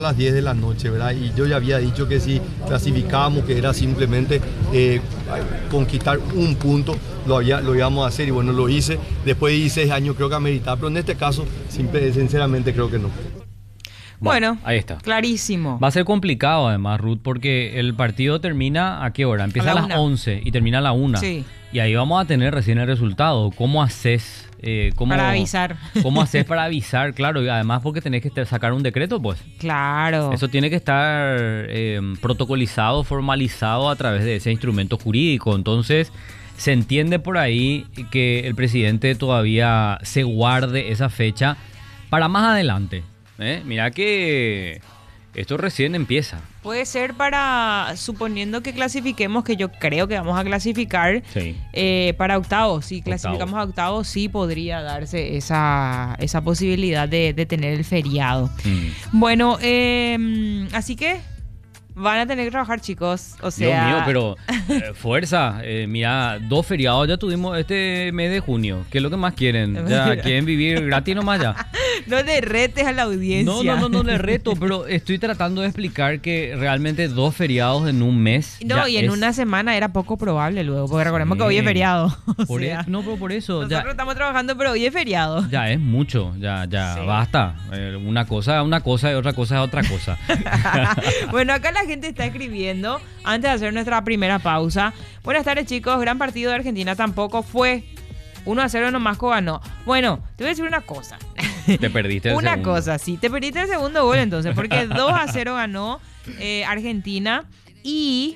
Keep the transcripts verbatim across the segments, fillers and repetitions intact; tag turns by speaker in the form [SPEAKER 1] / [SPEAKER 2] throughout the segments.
[SPEAKER 1] a las diez de la noche, ¿verdad? Y yo ya había dicho que si clasificábamos, que era simplemente eh, conquistar un punto, lo, había, lo íbamos a hacer y bueno, lo hice. Después de dieciséis años creo que ameritaba, pero en este caso, simple, sinceramente creo que no.
[SPEAKER 2] Bueno,
[SPEAKER 3] Bueno, ahí está.
[SPEAKER 2] clarísimo.
[SPEAKER 3] Va a ser complicado además, Ruth, porque el partido termina ¿a qué hora? Empieza
[SPEAKER 2] A
[SPEAKER 3] a,
[SPEAKER 2] la
[SPEAKER 3] las
[SPEAKER 2] una.
[SPEAKER 3] once y termina a la una.
[SPEAKER 2] Sí.
[SPEAKER 3] Y ahí vamos a tener recién el resultado. ¿Cómo haces? Eh, cómo,
[SPEAKER 2] Para avisar.
[SPEAKER 3] ¿Cómo haces para avisar? Claro, y además porque tenés que te- sacar un decreto, pues.
[SPEAKER 2] Claro.
[SPEAKER 3] Eso tiene que estar eh, protocolizado, formalizado a través de ese instrumento jurídico. Entonces, se entiende por ahí que el presidente todavía se guarde esa fecha para más adelante. ¿eh? Mira que esto recién empieza.
[SPEAKER 2] Puede ser para, suponiendo que clasifiquemos, que yo creo que vamos a clasificar,
[SPEAKER 3] Sí.
[SPEAKER 2] eh, para octavos. Si clasificamos
[SPEAKER 3] Octavos.
[SPEAKER 2] a octavos, sí podría darse esa, esa posibilidad de, de tener el feriado.
[SPEAKER 3] Mm.
[SPEAKER 2] Bueno, eh, así que van a tener que trabajar, chicos. O
[SPEAKER 3] Dios
[SPEAKER 2] sea,
[SPEAKER 3] mío, pero eh, fuerza. Eh, mira, dos feriados ya tuvimos este mes de junio. ¿Qué es lo que más quieren? Ya quieren vivir gratis nomás ya.
[SPEAKER 2] no le retes a la audiencia.
[SPEAKER 3] No, no, no, no le reto, pero estoy tratando de explicar que realmente dos feriados en un mes.
[SPEAKER 2] No,
[SPEAKER 3] ya
[SPEAKER 2] y en
[SPEAKER 3] es-
[SPEAKER 2] una semana era poco probable luego, porque recordemos que
[SPEAKER 3] Sí.
[SPEAKER 2] hoy es feriado. O
[SPEAKER 3] Por
[SPEAKER 2] sea,
[SPEAKER 3] e- no, pero por eso,
[SPEAKER 2] nosotros
[SPEAKER 3] ya,
[SPEAKER 2] estamos trabajando, pero hoy es feriado.
[SPEAKER 3] ya es mucho, ya, ya,
[SPEAKER 2] Sí.
[SPEAKER 3] basta. Eh, una cosa es una cosa y otra cosa es otra cosa.
[SPEAKER 2] Bueno, acá la gente está escribiendo antes de hacer nuestra primera pausa. Buenas tardes, chicos. Gran partido de Argentina tampoco fue. uno a cero nomás ganó. Bueno, te voy a decir una cosa.
[SPEAKER 3] Te perdiste el
[SPEAKER 2] Una
[SPEAKER 3] segundo.
[SPEAKER 2] cosa, sí. Te perdiste el segundo gol entonces, porque dos a cero ganó eh, Argentina y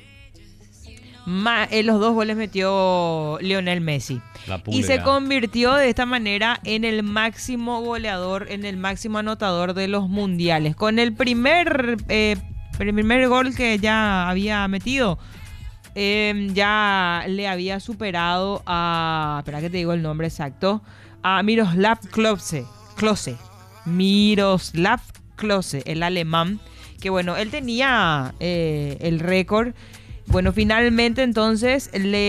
[SPEAKER 2] ma- eh, los dos goles metió Lionel Messi.
[SPEAKER 3] La
[SPEAKER 2] Y se
[SPEAKER 3] pulga.
[SPEAKER 2] convirtió de esta manera en el máximo goleador, en el máximo anotador de los mundiales. Con el primer, eh, el primer gol que ya había metido, eh, ya le había superado a... Espera que te digo el nombre exacto. A Miroslav Klose. Klose. Miroslav Klose, el alemán. Que bueno, él tenía eh, el récord. Bueno, finalmente entonces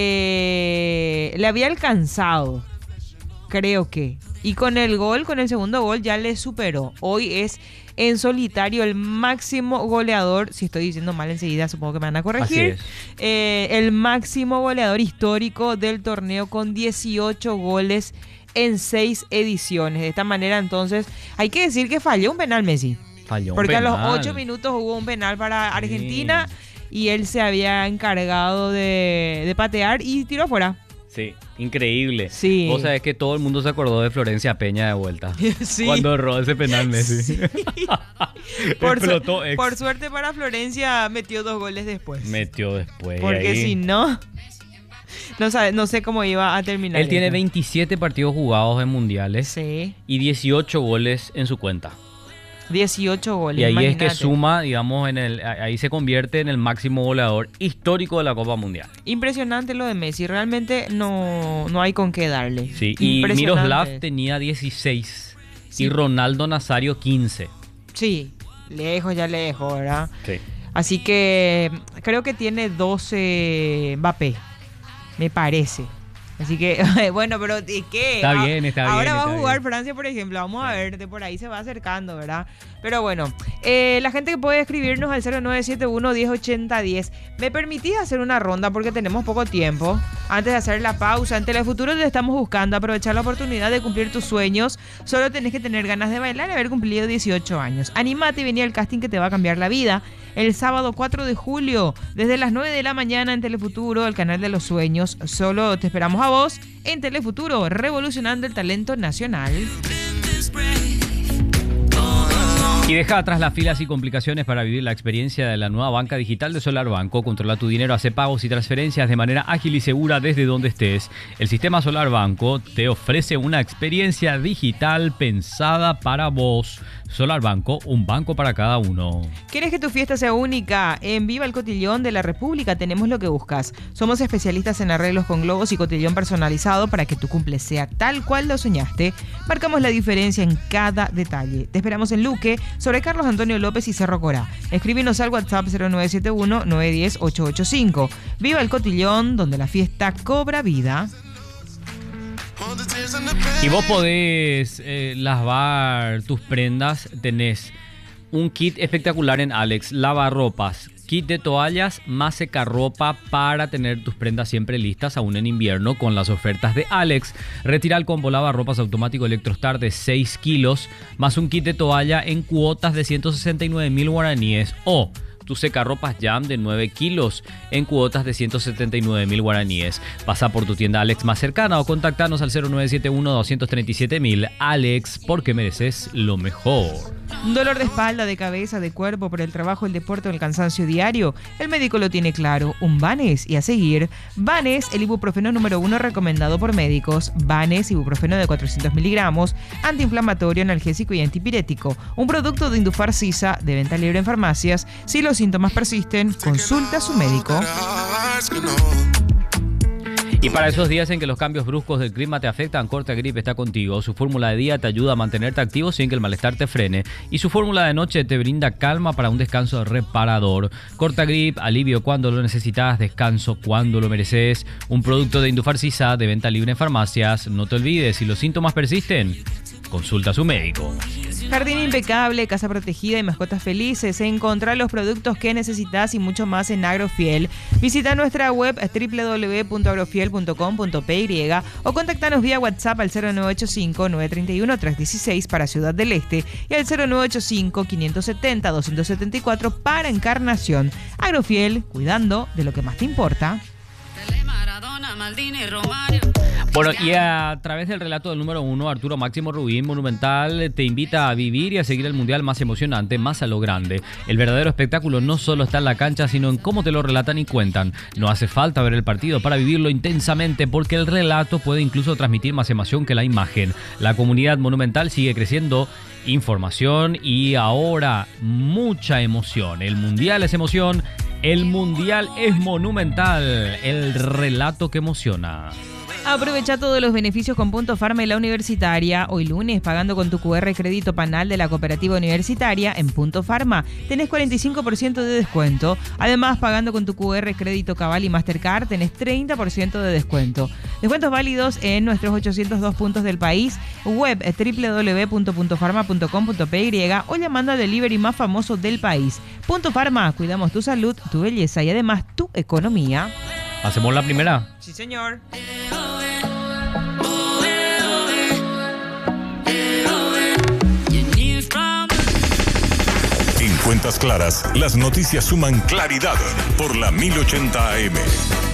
[SPEAKER 2] le, le había alcanzado, creo que. Y con el gol, con el segundo gol, ya le superó. Hoy es en solitario el máximo goleador. Si estoy diciendo mal enseguida, supongo que me van a corregir.
[SPEAKER 3] Así es.
[SPEAKER 2] Eh, el máximo goleador histórico del torneo con dieciocho goles en seis ediciones. De esta manera, entonces, hay que decir que falló un penal Messi.
[SPEAKER 3] Falló un
[SPEAKER 2] Porque a los
[SPEAKER 3] penal.
[SPEAKER 2] ocho minutos hubo un penal para Argentina y él se había encargado de, de patear y tiró afuera.
[SPEAKER 3] Sí, increíble.
[SPEAKER 2] Sí.
[SPEAKER 3] Vos sabés que todo el mundo se acordó de Florencia Peña de vuelta.
[SPEAKER 2] Sí.
[SPEAKER 3] Cuando erró ese penal Messi.
[SPEAKER 2] Por, su-
[SPEAKER 3] Explotó ex.
[SPEAKER 2] por suerte para Florencia metió dos goles después.
[SPEAKER 3] Metió después.
[SPEAKER 2] Porque
[SPEAKER 3] ahí.
[SPEAKER 2] si no, no, sabe, no sé cómo iba a terminar.
[SPEAKER 3] Él tiene
[SPEAKER 2] esto.
[SPEAKER 3] veintisiete partidos jugados en mundiales
[SPEAKER 2] Sí,
[SPEAKER 3] y dieciocho goles en su cuenta.
[SPEAKER 2] dieciocho goles.
[SPEAKER 3] Y ahí es
[SPEAKER 2] imagínate.
[SPEAKER 3] que suma, digamos, en el, ahí se convierte en el máximo goleador histórico de la Copa Mundial.
[SPEAKER 2] Impresionante lo de Messi. Realmente no, no hay con qué darle.
[SPEAKER 3] Sí, y
[SPEAKER 2] Impresionante.
[SPEAKER 3] Miroslav tenía dieciséis
[SPEAKER 2] Sí.
[SPEAKER 3] y Ronaldo Nazario quince.
[SPEAKER 2] Sí, lejos, ya lejos, ¿verdad?
[SPEAKER 3] Sí.
[SPEAKER 2] Así que creo que tiene doce Mbappé, me parece. Así que, bueno, pero ¿y qué?
[SPEAKER 3] Está
[SPEAKER 2] Ah,
[SPEAKER 3] bien, está
[SPEAKER 2] Ahora
[SPEAKER 3] bien,
[SPEAKER 2] va
[SPEAKER 3] está
[SPEAKER 2] a jugar
[SPEAKER 3] bien.
[SPEAKER 2] Francia, por ejemplo. Vamos a ver, de por ahí se va acercando, ¿verdad? Pero bueno, eh, la gente que puede escribirnos al cero nueve siete uno, diez ochenta, diez. ¿Me permitís hacer una ronda? Porque tenemos poco tiempo. Antes de hacer la pausa, en Telefuturo te estamos buscando aprovechar la oportunidad de cumplir tus sueños. Solo tenés que tener ganas de bailar y haber cumplido dieciocho años. Animate y vení al casting que te va a cambiar la vida. El sábado cuatro de julio, desde las nueve de la mañana en Telefuturo, el canal de los sueños. Solo te esperamos a vos en Telefuturo, revolucionando el talento nacional.
[SPEAKER 3] Y deja atrás las filas y complicaciones para vivir la experiencia de la nueva banca digital de Solar Banco. Controla tu dinero, hace pagos y transferencias de manera ágil y segura desde donde estés. El sistema Solar Banco te ofrece una experiencia digital pensada para vos. Solar Banco, un banco para cada uno.
[SPEAKER 2] ¿Quieres que tu fiesta sea única? En Viva el Cotillón de la República tenemos lo que buscas. Somos especialistas en arreglos con globos y cotillón personalizado para que tu cumple sea tal cual lo soñaste. Marcamos la diferencia en cada detalle. Te esperamos en Luque, sobre Carlos Antonio López y Cerro Corá. Escríbenos al WhatsApp cero nueve siete uno, nueve uno cero, ocho ocho cinco. Viva el Cotillón, donde la fiesta cobra vida.
[SPEAKER 3] Y vos podés eh, lavar tus prendas, tenés Un kit espectacular en Alex, lavarropas, kit de toallas más secarropa para tener tus prendas siempre listas aún en invierno con las ofertas de Alex. Retira el combo lavarropas automático Electrostar de seis kilos más un kit de toalla en cuotas de ciento sesenta y nueve mil guaraníes o tu secarropas Jam de nueve kilos en cuotas de ciento setenta y nueve mil guaraníes. Pasa por tu tienda Alex más cercana o contactanos al cero nueve siete uno, dos tres siete mil. Alex, porque mereces lo mejor.
[SPEAKER 2] Un dolor de espalda, de cabeza, de cuerpo por el trabajo, el deporte o el cansancio diario. El médico lo tiene claro. Un Banes y a seguir. Banes, el ibuprofeno número uno recomendado por médicos. Banes, ibuprofeno de cuatrocientos miligramos, antiinflamatorio, analgésico y antipirético. Un producto de Indufar Sisa, de venta libre en farmacias. Si los síntomas persisten, consulta a su médico.
[SPEAKER 3] Y para esos días en que los cambios bruscos del clima te afectan, Cortagrip está contigo. Su fórmula de día te ayuda a mantenerte activo sin que el malestar te frene. Y su fórmula de noche te brinda calma para un descanso reparador. Cortagrip, alivio cuando lo necesitas, descanso cuando lo mereces. Un producto de Indufar Sisa, de venta libre en farmacias. No te olvides, si los síntomas persisten, consulta a su médico.
[SPEAKER 2] Jardín impecable, casa protegida y mascotas felices. Encontrá los productos que necesitas y mucho más en Agrofiel. Visita nuestra web doble u doble u doble u punto agrofiel punto com punto p y o contactanos vía WhatsApp al cero nueve ocho cinco, nueve tres uno, tres uno seis para Ciudad del Este y al cero nueve ocho cinco, quinientos setenta, doscientos setenta y cuatro para Encarnación. Agrofiel, cuidando de lo que más te importa.
[SPEAKER 3] Bueno, y a través del relato del número uno, Arturo Máximo Rubín, Monumental te invita a vivir y a seguir el mundial más emocionante, más a lo grande. El verdadero espectáculo no solo está en la cancha, sino en cómo te lo relatan y cuentan. No hace falta ver el partido para vivirlo intensamente, porque el relato puede incluso transmitir más emoción que la imagen. La comunidad Monumental sigue creciendo. Información y ahora mucha emoción. El mundial es emoción, el mundial es Monumental, el relato que emociona.
[SPEAKER 2] Aprovecha todos los beneficios con Punto Farma y la Universitaria. Hoy lunes, pagando con tu cu erre crédito Panal de la Cooperativa Universitaria en Punto Farma, tenés cuarenta y cinco por ciento de descuento. Además, pagando con tu cu erre crédito Cabal y Mastercard, tenés treinta por ciento de descuento. Descuentos válidos en nuestros ochocientos dos puntos del país, web doble u doble u doble u punto punto farma punto com punto p y o llamando al delivery más famoso del país. Punto Farma, cuidamos tu salud, tu belleza y además tu economía.
[SPEAKER 3] ¿Hacemos la primera?
[SPEAKER 2] Sí, señor.
[SPEAKER 4] En Cuentas Claras, las noticias suman claridad por la mil ochenta A M.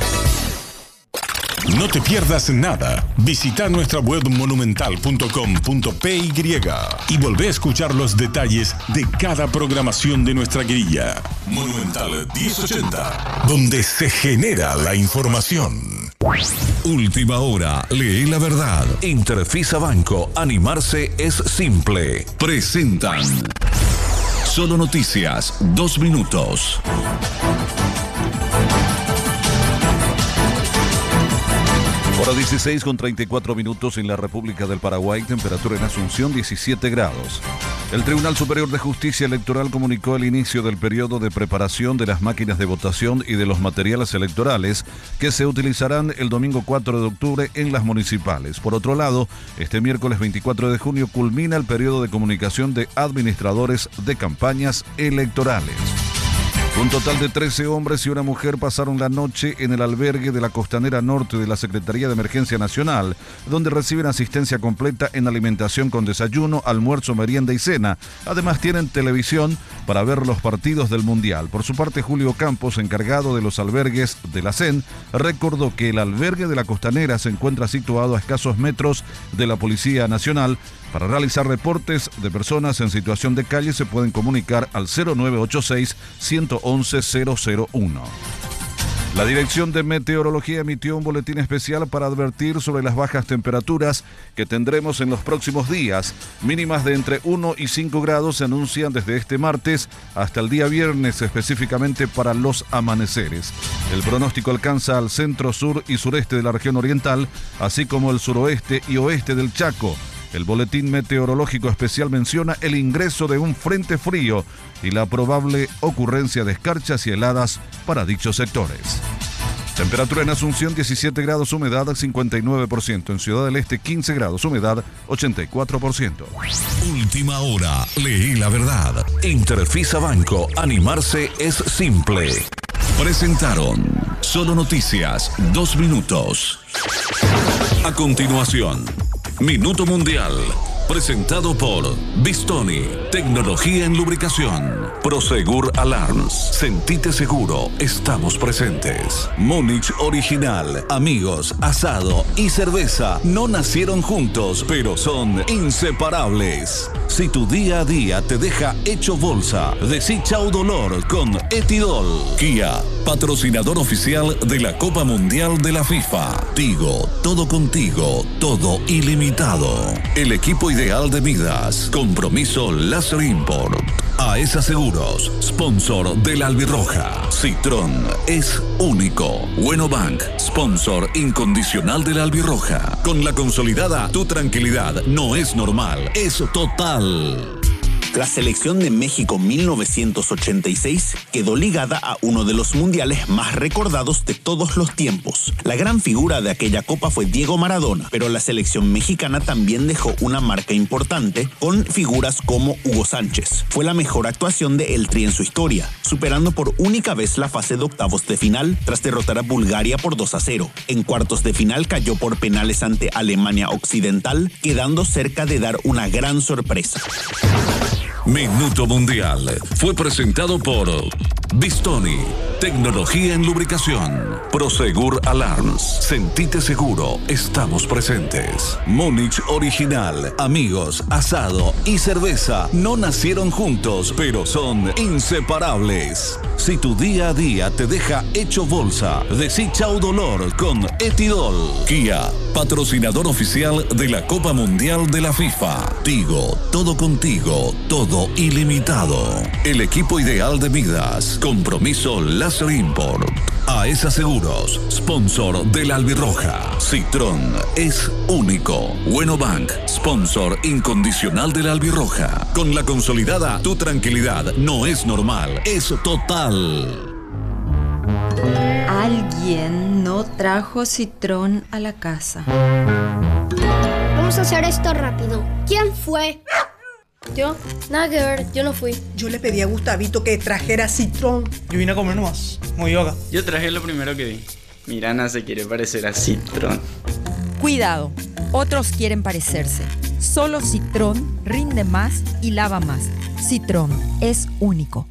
[SPEAKER 4] No te pierdas nada. Visita nuestra web monumental punto com punto p y y volvé a escuchar los detalles de cada programación de nuestra grilla. Monumental mil ochenta, donde se genera la información. Última hora, lee la verdad. Interfisa Banco, animarse es simple. Presentan Solo Noticias, dos minutos. Hora dieciséis con treinta y cuatro minutos en la República del Paraguay, temperatura en Asunción diecisiete grados. El Tribunal Superior de Justicia Electoral comunicó el inicio del periodo de preparación de las máquinas de votación y de los materiales electorales que se utilizarán el domingo cuatro de octubre en las municipales. Por otro lado, este miércoles veinticuatro de junio culmina el periodo de comunicación de administradores de campañas electorales. Un total de trece hombres y una mujer pasaron la noche en el albergue de la Costanera Norte de la Secretaría de Emergencia Nacional, donde reciben asistencia completa en alimentación con desayuno, almuerzo, merienda y cena. Además tienen televisión para ver los partidos del Mundial. Por su parte, Julio Campos, encargado de los albergues de la C E N, recordó que el albergue de la Costanera se encuentra situado a escasos metros de la Policía Nacional. Para realizar reportes de personas en situación de calle se pueden comunicar al cero nueve ocho seis, uno uno uno, cero cero uno. La Dirección de Meteorología emitió un boletín especial para advertir sobre las bajas temperaturas que tendremos en los próximos días. Mínimas de entre uno y cinco grados se anuncian desde este martes hasta el día viernes, específicamente para los amaneceres. El pronóstico alcanza al centro, sur y sureste de la región oriental, así como el suroeste y oeste del Chaco. El boletín meteorológico especial menciona el ingreso de un frente frío y la probable ocurrencia de escarchas y heladas para dichos sectores. Temperatura en Asunción diecisiete grados, humedad cincuenta y nueve por ciento. En Ciudad del Este quince grados, humedad ochenta y cuatro por ciento.
[SPEAKER 5] Última hora, leí la verdad. Interfisa Banco, animarse es simple. Presentaron Solo Noticias, dos minutos. A continuación, Minuto Mundial. Presentado por Bistoni, tecnología en lubricación. Prosegur Alarms, sentite seguro, estamos presentes. Múnich Original, amigos, asado y cerveza no nacieron juntos, pero son inseparables. Si tu día a día te deja hecho bolsa, decí chau dolor con Etidol. Kia, patrocinador oficial de la Copa Mundial de la FIFA. Tigo, todo contigo, todo ilimitado. El equipo ideal de Midas. Compromiso Láser Import. A E S A Seguros, sponsor de la Albirroja. Citrón es único. Bueno Bank, sponsor incondicional de la Albirroja. Con la consolidada, tu tranquilidad no es normal, es total.
[SPEAKER 6] La selección de México mil novecientos ochenta y seis quedó ligada a uno de los mundiales más recordados de todos los tiempos. La gran figura de aquella copa fue Diego Maradona, pero la selección mexicana también dejó una marca importante con figuras como Hugo Sánchez. Fue la mejor actuación de El Tri en su historia, superando por única vez la fase de octavos de final tras derrotar a Bulgaria por dos a cero. En cuartos de final cayó por penales ante Alemania Occidental, quedando cerca de dar una gran sorpresa.
[SPEAKER 5] Minuto Mundial fue presentado por Bistoni, tecnología en lubricación. Prosegur Alarms, sentite seguro, estamos presentes. Múnich Original, amigos, asado y cerveza no nacieron juntos, pero son inseparables. Si tu día a día te deja hecho bolsa, decí chau dolor con Etidol. Kia, patrocinador oficial de la Copa Mundial de la FIFA. Tigo, todo contigo, todo ilimitado. El equipo ideal de Midas. Compromiso Láser Import. A E S A Seguros, sponsor de la Albirroja. Citrón es único. Bueno Bank, sponsor incondicional de la Albirroja. Con la consolidada, tu tranquilidad no es normal, es total.
[SPEAKER 7] Alguien no trajo Citrón a la casa.
[SPEAKER 8] Vamos a hacer esto rápido. ¿Quién fue? Yo, nada que ver, yo no fui.
[SPEAKER 9] Yo le pedí a Gustavito que trajera Citrón.
[SPEAKER 10] Yo vine a comer nomás, muy yoga.
[SPEAKER 11] Yo traje lo primero que vi. Mirana se quiere parecer a Citrón.
[SPEAKER 12] Cuidado, otros quieren parecerse. Solo Citrón rinde más y lava más. Citrón es único.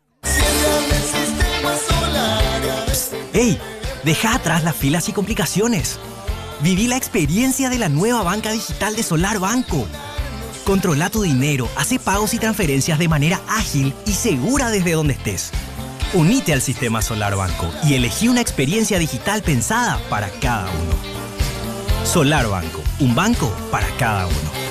[SPEAKER 13] ¡Ey! Deja atrás las filas y complicaciones. Viví la experiencia de la nueva banca digital de Solar Banco. Controla tu dinero, hace pagos y transferencias de manera ágil y segura desde donde estés. Unite al sistema Solar Banco y elegí una experiencia digital pensada para cada uno. Solar Banco, un banco para cada uno.